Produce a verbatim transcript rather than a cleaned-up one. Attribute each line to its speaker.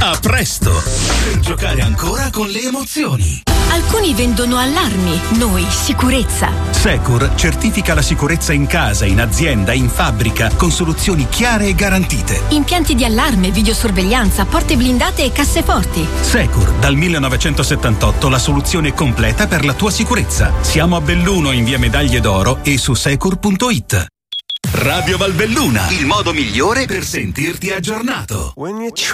Speaker 1: A presto, per giocare ancora con le emozioni.
Speaker 2: Alcuni vendono allarmi, noi sicurezza.
Speaker 3: Secur certifica la sicurezza in casa, in azienda, in fabbrica, con soluzioni chiare e garantite.
Speaker 2: Impianti di allarme, videosorveglianza, porte blindate e casseforti.
Speaker 3: Secur, dal millenovecentosettantotto la soluzione completa per la tua sicurezza. Siamo a Belluno in via Medaglie d'Oro e su secur punto it.
Speaker 1: Radio Valbelluna, il modo migliore per sentirti aggiornato.